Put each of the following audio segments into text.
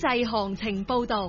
濟行情報道。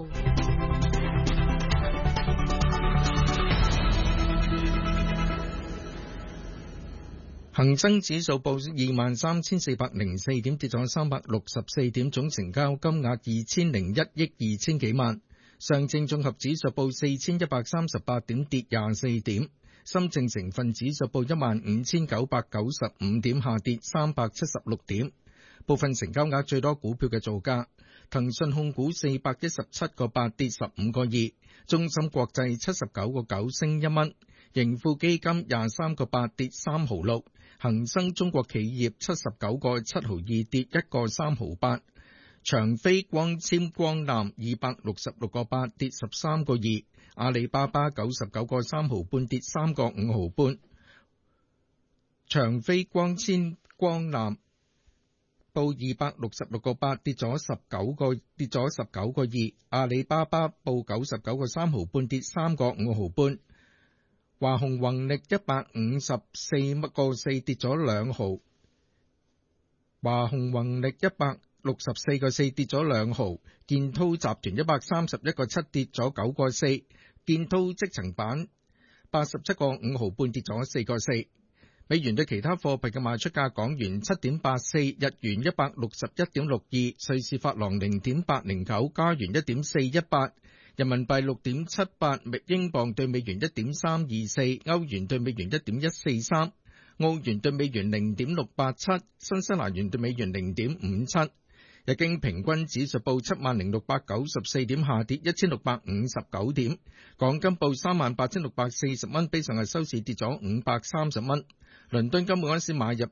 恒生指數報23,404點，跌咗364點，總成交金額2001億2千幾萬。上證綜合指數報4138點，跌24點。深證成分指數報15,995點，下跌376點。部分成交額最多股票嘅造價：騰訊控股417個8跌15個2，中芯國際79個9升1蚊，盈富基金23個8跌3毫6，恒生中國企業79個7毫2跌1個3毫8，長飛光纖光纜266個8跌13個2，阿里巴巴99個3毫半跌3個5毫半，長飛光纖光纜報266個8跌咗19個2，阿里巴巴報99個3毫半跌3個5毫半，華虹宏力154個4跌咗2毫，華虹宏力164個4跌咗2毫，建滔集團131個7跌咗9個4，建滔積層板87個5毫半跌咗4個4。美元對其他貨幣嘅賣出價：港元7.84，日元161.62，瑞士法郎0.809，加元1.418，人民幣6.78，英鎊對美元1.324，歐元對美元1.143，澳元對美元0.687，新西蘭元對美元0.57。日經平均指數報70,694點，下跌1,659點。港金報38,640蚊，比上日收市跌咗530蚊。倫敦金每盎司買入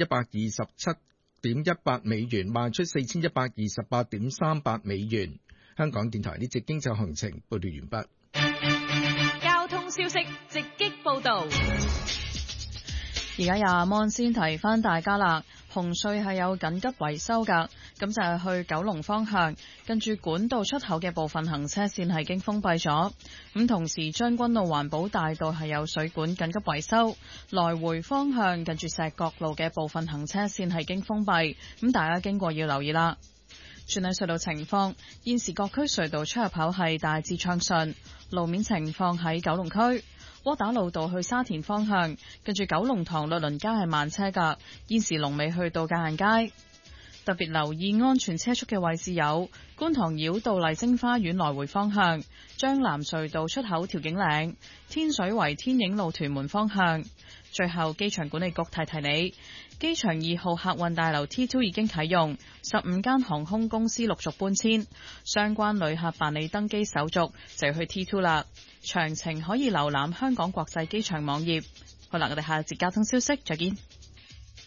4127.18美元，賣出4128.38美元。香港電台呢節經濟行情報道完畢。交通消息直擊報道。 而家阿芒先提翻大家啦，紅隧係有緊急維修㗎，咁就係去九龍方向，跟住管道出口嘅部分行車線係已經封閉咗。咁同時將軍澳環保大道係有水管緊急維修，來回方向跟住石角路嘅部分行車線係已經封閉，咁大家經過要留意啦。轉睇隧道情況，現時各區隧道出入口係大致暢順，路面情況喺九龍區。窩打老道去沙田方向，跟住九龍塘律倫街係慢車㗎，現時龍尾去到界限街。特別留意安全車速嘅位置有觀塘繞道麗晶花園來回方向、將藍隧道出口調景嶺、天水圍天影路屯門方向。最後，機場管理局提提你，機場2號客運大樓 T2 已經啟用，15間航空公司陸續搬遷，相關旅客辦理登機手續就要去 T2 啦。詳情可以瀏覽香港國際機場網頁。好啦，我哋下一節交通消息再見。